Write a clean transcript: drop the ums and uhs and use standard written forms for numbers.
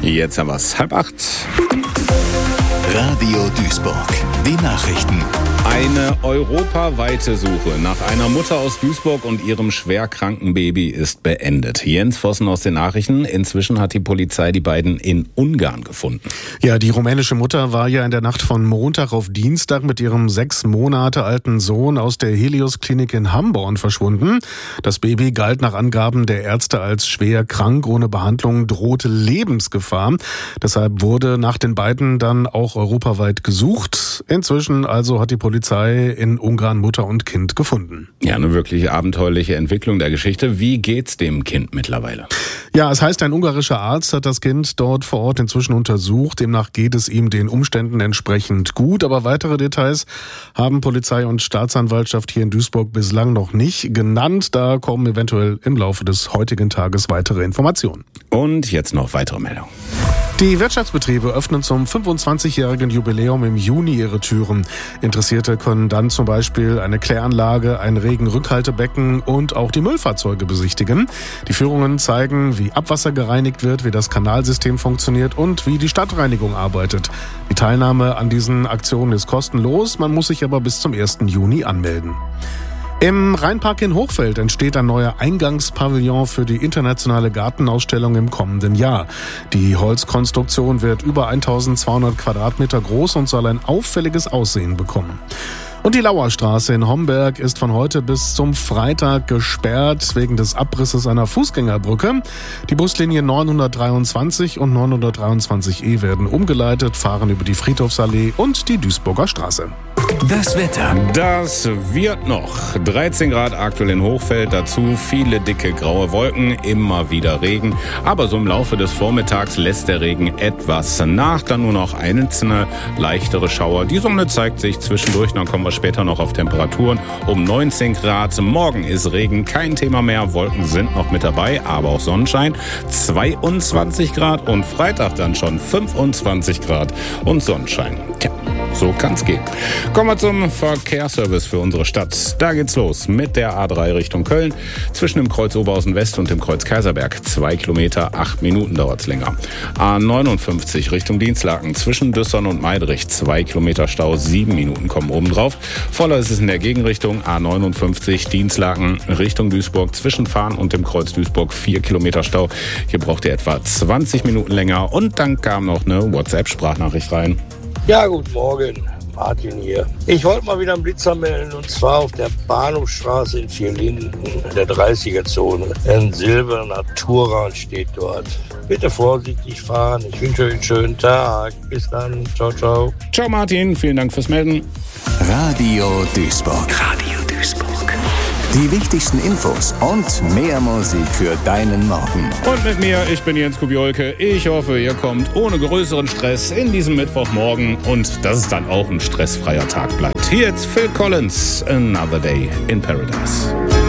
Jetzt haben wir es 7:30. Radio Duisburg, die Nachrichten. Eine europaweite Suche nach einer Mutter aus Duisburg und ihrem schwerkranken Baby ist beendet. Jens Vossen aus den Nachrichten. Inzwischen hat die Polizei die beiden in Ungarn gefunden. Ja, die rumänische Mutter war ja in der Nacht von Montag auf Dienstag mit ihrem 6 Monate alten Sohn aus der Helios-Klinik in Hamborn verschwunden. Das Baby galt nach Angaben der Ärzte als schwer krank. Ohne Behandlung drohte Lebensgefahr. Deshalb wurde nach den beiden dann auch europaweit gesucht. Inzwischen also hat die Polizei in Ungarn Mutter und Kind gefunden. Ja, eine wirklich abenteuerliche Entwicklung der Geschichte. Wie geht's dem Kind mittlerweile? Ja, es heißt, ein ungarischer Arzt hat das Kind dort vor Ort inzwischen untersucht. Demnach geht es ihm den Umständen entsprechend gut. Aber weitere Details haben Polizei und Staatsanwaltschaft hier in Duisburg bislang noch nicht genannt. Da kommen eventuell im Laufe des heutigen Tages weitere Informationen. Und jetzt noch weitere Meldungen. Die Wirtschaftsbetriebe öffnen zum 25-jährigen Jubiläum im Juni ihre Türen. Interessierte können dann zum Beispiel eine Kläranlage, ein Regenrückhaltebecken und auch die Müllfahrzeuge besichtigen. Die Führungen zeigen, wie Abwasser gereinigt wird, wie das Kanalsystem funktioniert und wie die Stadtreinigung arbeitet. Die Teilnahme an diesen Aktionen ist kostenlos, man muss sich aber bis zum 1. Juni anmelden. Im Rheinpark in Hochfeld entsteht ein neuer Eingangspavillon für die internationale Gartenausstellung im kommenden Jahr. Die Holzkonstruktion wird über 1200 Quadratmeter groß und soll ein auffälliges Aussehen bekommen. Und die Lauerstraße in Homberg ist von heute bis zum Freitag gesperrt wegen des Abrisses einer Fußgängerbrücke. Die Buslinien 923 und 923E werden umgeleitet, fahren über die Friedhofsallee und die Duisburger Straße. Das Wetter. Das wird noch. 13 Grad aktuell in Hochfeld, dazu viele dicke graue Wolken, immer wieder Regen. Aber so im Laufe des Vormittags lässt der Regen etwas nach, dann nur noch einzelne leichtere Schauer. Die Sonne zeigt sich zwischendurch, dann kommen wir später noch auf Temperaturen um 19 Grad. Morgen ist Regen kein Thema mehr, Wolken sind noch mit dabei, aber auch Sonnenschein. 22 Grad und Freitag dann schon 25 Grad und Sonnenschein. Tja. So kann's gehen. Kommen wir zum Verkehrsservice für unsere Stadt. Da geht's los mit der A3 Richtung Köln. Zwischen dem Kreuz Oberhausen West und dem Kreuz Kaiserberg. 2 Kilometer, 8 Minuten dauert's länger. A59 Richtung Dienstlaken. Zwischen Düssern und Meidrich. 2 Kilometer Stau, 7 Minuten kommen oben drauf. Voller ist es in der Gegenrichtung. A59 Dienstlaken Richtung Duisburg. Zwischen Fahn und dem Kreuz Duisburg. 4 Kilometer Stau. Hier braucht ihr etwa 20 Minuten länger. Und dann kam noch eine WhatsApp-Sprachnachricht rein. Ja, guten Morgen, Martin hier. Ich wollte mal wieder einen Blitzer melden, und zwar auf der Bahnhofstraße in Vierlinden, in der 30er-Zone. Ein silberner Touran steht dort. Bitte vorsichtig fahren. Ich wünsche euch einen schönen Tag. Bis dann. Ciao, ciao. Ciao Martin, vielen Dank fürs Melden. Radio Duisburg. Radio Duisburg. Die wichtigsten Infos und mehr Musik für deinen Morgen. Und mit mir, ich bin Jens Kubiolke. Ich hoffe, ihr kommt ohne größeren Stress in diesem Mittwochmorgen und dass es dann auch ein stressfreier Tag bleibt. Hier jetzt Phil Collins, Another Day in Paradise.